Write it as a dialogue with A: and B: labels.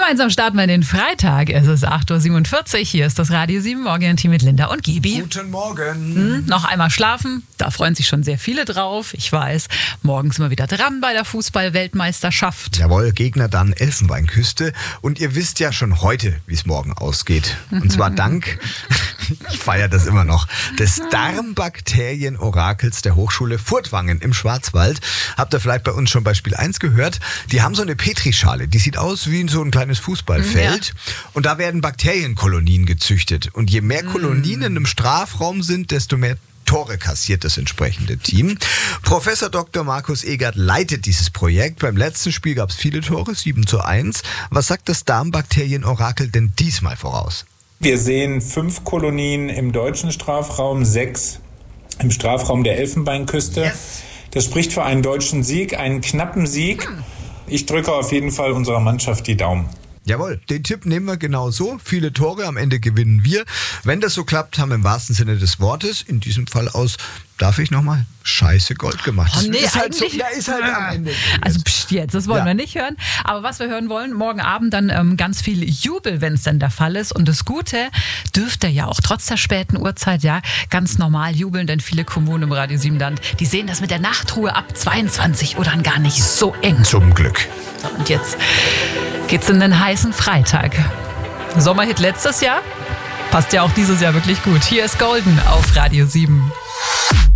A: Gemeinsam starten wir den Freitag. Es ist 8.47 Uhr. Hier ist das Radio 7 Morgen-Team mit Linda und Gibi.
B: Guten Morgen.
A: Noch einmal schlafen. Da freuen sich schon sehr viele drauf. Ich weiß, morgens sind wir wieder dran bei der Fußball-Weltmeisterschaft.
B: Jawohl, Gegner dann Elfenbeinküste. Und ihr wisst ja schon heute, wie es morgen ausgeht. Und zwar dank, ich feiere das immer noch, des Darmbakterien-Orakels der Hochschule Furtwangen im Schwarzwald. Habt ihr vielleicht bei uns schon bei Spiel 1 gehört? Die haben so eine Petrischale, die sieht aus wie so ein kleines Fußballfeld. Ja. Und da werden Bakterienkolonien gezüchtet. Und je mehr Kolonien in einem Strafraum sind, desto mehr Tore kassiert das entsprechende Team. Professor Dr. Markus Egert leitet dieses Projekt. Beim letzten Spiel gab es viele Tore, 7:1. Was sagt das Darmbakterien-Orakel denn diesmal voraus?
C: Wir sehen 5 Kolonien im deutschen Strafraum, 6 im Strafraum der Elfenbeinküste. Yes. Das spricht für einen deutschen Sieg, einen knappen Sieg. Ich drücke auf jeden Fall unserer Mannschaft die Daumen.
B: Jawohl, den Tipp nehmen wir genau so. Viele Tore, am Ende gewinnen wir. Wenn das so klappt, haben wir im wahrsten Sinne des Wortes, in diesem Fall aus, darf ich nochmal, scheiße Gold gemacht.
A: Oh nee,
B: ist halt so,
A: eigentlich.
B: ist halt am Ende.
A: Also jetzt, das wollen wir nicht hören. Aber was wir hören wollen, morgen Abend dann ganz viel Jubel, wenn es denn der Fall ist. Und das Gute dürfte ja auch trotz der späten Uhrzeit ja ganz normal jubeln, denn viele Kommunen im Radio Siebenland, die sehen das mit der Nachtruhe ab 22 Uhr dann gar nicht so eng.
B: Zum Glück.
A: Und jetzt geht's in den heißen Freitag. Sommerhit letztes Jahr? Passt ja auch dieses Jahr wirklich gut. Hier ist Golden auf Radio 7.